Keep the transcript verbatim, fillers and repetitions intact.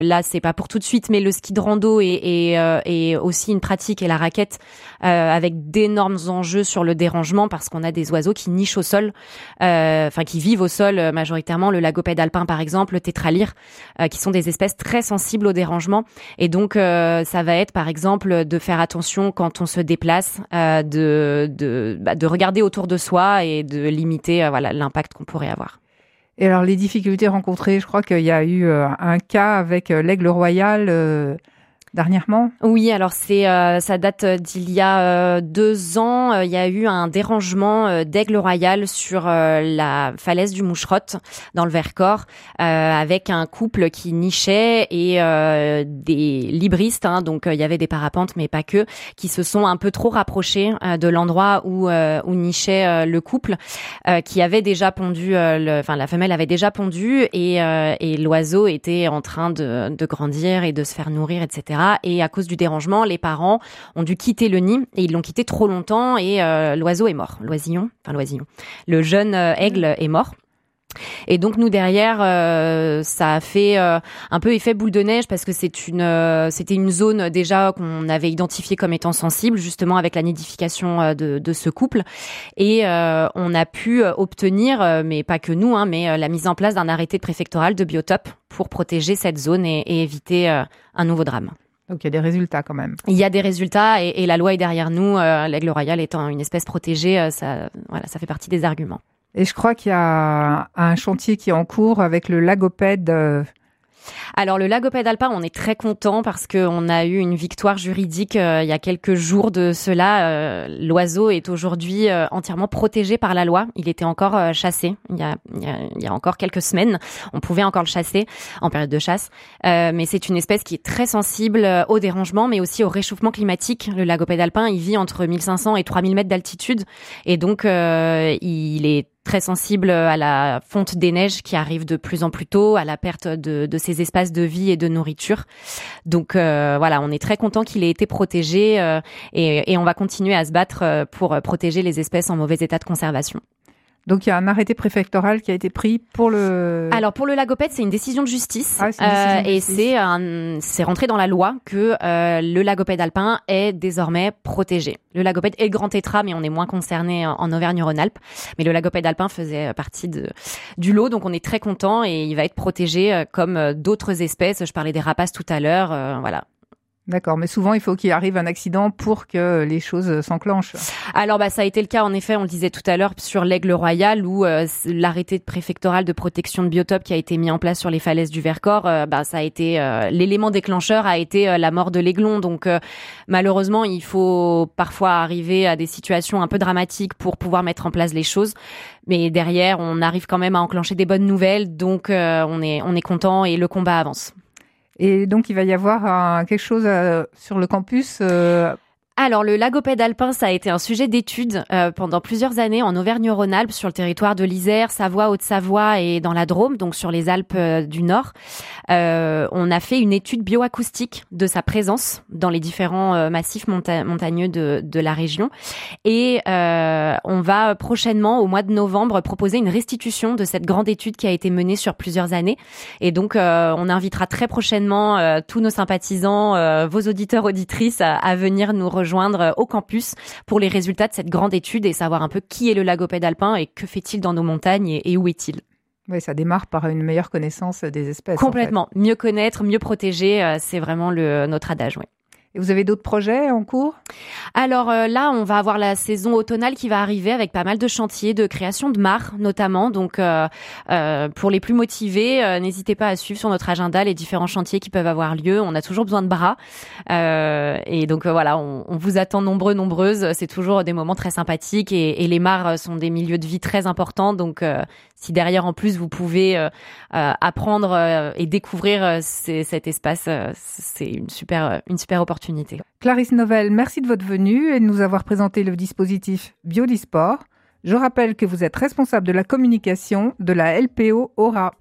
Là, c'est pas pour tout de suite, mais le ski de rando est, est, euh, est aussi une pratique et la raquette euh, avec d'énormes enjeux sur le dérangement parce qu'on a des oiseaux qui nichent au sol, euh, enfin qui vivent au sol euh, majoritairement, le lagopède alpin par exemple, le tétralyre, euh, qui sont des espèces très sensibles au dérangement. Et donc, euh, ça va être par exemple de faire attention quand on se déplace, euh, de, de, bah, de regarder autour de soi et de limiter euh, voilà, l'impact qu'on pourrait avoir. Et alors, les difficultés rencontrées, je crois qu'il y a eu euh, un cas avec euh, l'aigle royal euh, dernièrement. Oui, alors c'est euh, ça date d'il y a euh, deux ans. Euh, il y a eu un dérangement euh, d'aigle royal sur euh, la falaise du Moucherotte dans le Vercors, euh, avec un couple qui nichait et euh, des libristes. Hein, donc euh, il y avait des parapentes, mais pas que, qui se sont un peu trop rapprochés euh, de l'endroit où euh, où nichait euh, le couple, euh, qui avait déjà pondu. Euh, le, enfin, la femelle avait déjà pondu et euh, et l'oiseau était en train de de grandir et de se faire nourrir, et cetera. Et à cause du dérangement, les parents ont dû quitter le nid et ils l'ont quitté trop longtemps et euh, l'oiseau est mort. L'oisillon, enfin l'oisillon. Le jeune euh, aigle est mort. Et donc nous derrière, euh, ça a fait euh, un peu effet boule de neige parce que c'est une, euh, c'était une zone déjà qu'on avait identifiée comme étant sensible, justement avec la nidification euh, de, de ce couple. Et euh, on a pu obtenir, euh, mais pas que nous, hein, mais euh, la mise en place d'un arrêté préfectoral de biotope pour protéger cette zone et, et éviter euh, un nouveau drame. Donc il y a des résultats quand même. Il y a des résultats et, et la loi est derrière nous. Euh, l'aigle royal étant une espèce protégée, euh, ça, voilà, ça fait partie des arguments. Et je crois qu'il y a un chantier qui est en cours avec le lagopède. Euh... Alors le lagopède alpin, on est très content parce que on a eu une victoire juridique euh, il y a quelques jours de cela. Euh, l'oiseau est aujourd'hui euh, entièrement protégé par la loi. Il était encore euh, chassé il y, a, il, y a, il y a encore quelques semaines. On pouvait encore le chasser en période de chasse. Euh, mais c'est une espèce qui est très sensible au dérangement, mais aussi au réchauffement climatique. Le lagopède alpin, il vit entre mille cinq cents et trois mille mètres d'altitude. Et donc, euh, il est très sensible à la fonte des neiges qui arrive de plus en plus tôt, à la perte de, de ses espaces de vie et de nourriture. Donc euh, voilà, on est très content qu'il ait été protégé euh, et, et on va continuer à se battre euh, pour protéger les espèces en mauvais état de conservation. Donc, il y a un arrêté préfectoral qui a été pris pour le... Alors, pour le lagopède, c'est une décision de justice. Ah, c'est une décision euh, de et justice. c'est, un, c'est rentré dans la loi que euh, le lagopède alpin est désormais protégé. Le lagopède et le grand tétra, mais on est moins concerné en, en Auvergne-Rhône-Alpes. Mais le lagopède alpin faisait partie de, du lot, donc on est très content et il va être protégé euh, comme d'autres espèces. Je parlais des rapaces tout à l'heure, euh, voilà. D'accord, mais souvent, il faut qu'il arrive un accident pour que les choses s'enclenchent. Alors, bah, ça a été le cas, en effet, on le disait tout à l'heure, sur l'aigle royal, où euh, l'arrêté préfectoral de protection de biotope qui a été mis en place sur les falaises du Vercors, euh, bah, ça a été euh, l'élément déclencheur a été euh, la mort de l'aiglon. Donc, euh, malheureusement, il faut parfois arriver à des situations un peu dramatiques pour pouvoir mettre en place les choses. Mais derrière, on arrive quand même à enclencher des bonnes nouvelles, donc euh, on est on est content et le combat avance. Et donc, il va y avoir euh, quelque chose euh, sur le campus euh... Alors, le lagopède alpin, ça a été un sujet d'étude euh, pendant plusieurs années en Auvergne-Rhône-Alpes, sur le territoire de l'Isère, Savoie, Haute-Savoie et dans la Drôme, donc sur les Alpes euh, du Nord. Euh, on a fait une étude bioacoustique de sa présence dans les différents euh, massifs monta- montagneux de, de la région. Et euh, on va prochainement, au mois de novembre, proposer une restitution de cette grande étude qui a été menée sur plusieurs années. Et donc, euh, on invitera très prochainement euh, tous nos sympathisants, euh, vos auditeurs, auditrices, à, à venir nous rejoindre au campus pour les résultats de cette grande étude et savoir un peu qui est le lagopède alpin et que fait-il dans nos montagnes et, et où est-il. Oui, ça démarre par une meilleure connaissance des espèces. Complètement. En fait. Mieux connaître, mieux protéger, euh, c'est vraiment le, notre adage, oui. Et vous avez d'autres projets en cours ? Alors euh, là, on va avoir la saison automnale qui va arriver avec pas mal de chantiers de création de mares notamment. Donc euh, euh, pour les plus motivés, euh, n'hésitez pas à suivre sur notre agenda les différents chantiers qui peuvent avoir lieu. On a toujours besoin de bras. Euh, et donc euh, voilà, on, on vous attend nombreux, nombreuses. C'est toujours des moments très sympathiques et, et les mares sont des milieux de vie très importants. Donc euh, si derrière en plus vous pouvez euh, euh, apprendre euh, et découvrir euh, ces, cet espace, euh, c'est une super, une super opportunité. Clarisse Novelle, merci de votre venue et de nous avoir présenté le dispositif Biodisport. Je rappelle que vous êtes responsable de la communication de la L P O Aura.